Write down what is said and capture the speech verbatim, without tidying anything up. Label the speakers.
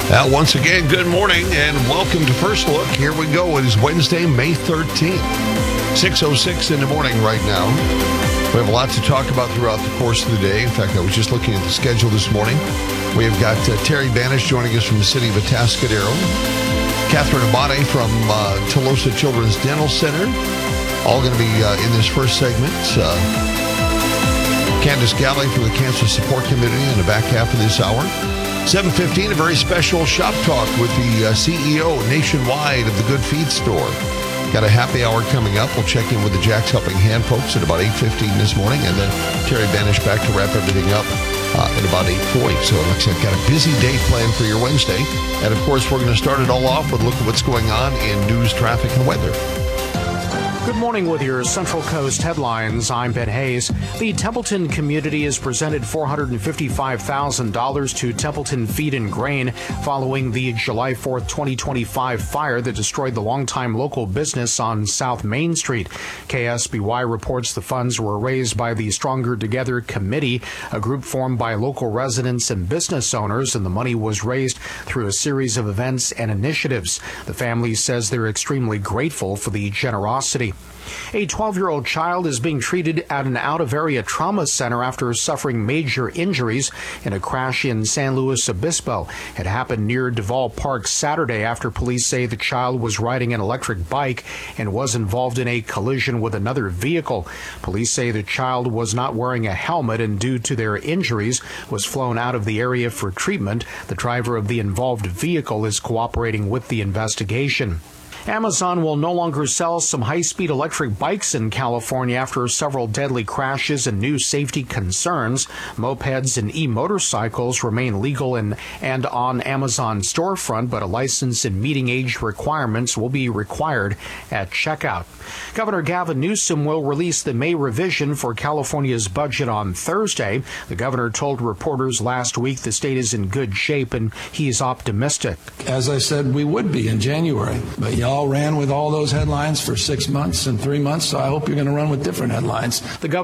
Speaker 1: Uh, once again, good morning and welcome to First Look. Here we go. It is Wednesday, May thirteenth, six oh six in the morning right now. We have a lot to talk about throughout the course of the day. In fact, I was just looking at the schedule this morning. We have got uh, Terry Banish joining us from the city of Atascadero, Catherine Abate from uh, Tolosa Children's Dental Center, all going to be uh, in this first segment. Uh, Candace Galley from the Cancer Support Committee in the back half of this hour. seven fifteen, a very special shop talk with the uh, C E O nationwide of the Good Feed store. Got a happy hour coming up. We'll check in with the Jack's Helping Hand folks at about eight fifteen this morning, and then Terry Banish back to wrap everything up uh, at about eight forty. So it looks like got a busy day planned for your Wednesday. And of course, we're going to start it all off with a look at what's going on in news, traffic, and weather.
Speaker 2: Good morning with your Central Coast headlines. I'm Ben Hayes. The Templeton community has presented four hundred fifty-five thousand dollars to Templeton Feed and Grain following the July fourth, twenty twenty-five fire that destroyed the longtime local business on South Main Street. K S B Y reports the funds were raised by the Stronger Together Committee, a group formed by local residents and business owners, and the money was raised through a series of events and initiatives. The family says they're extremely grateful for the generosity. A twelve-year-old child is being treated at an out-of-area trauma center after suffering major injuries in a crash in San Luis Obispo. It happened near Duval Park Saturday after police say the child was riding an electric bike and was involved in a collision with another vehicle. Police say the child was not wearing a helmet and due to their injuries was flown out of the area for treatment. The driver of the involved vehicle is cooperating with the investigation. Amazon will no longer sell some high-speed electric bikes in California after several deadly crashes and new safety concerns. Mopeds and e-motorcycles remain legal in, and on Amazon storefront, but a license and meeting age requirements will be required at checkout. Governor Gavin Newsom will release the May revision for California's budget on Thursday. The governor told reporters last week the state is in good shape and he's optimistic.
Speaker 3: As I said, we would be in January, but y'all ran with all those headlines for six months and three months, so I hope you're going to run with different headlines.
Speaker 2: The governor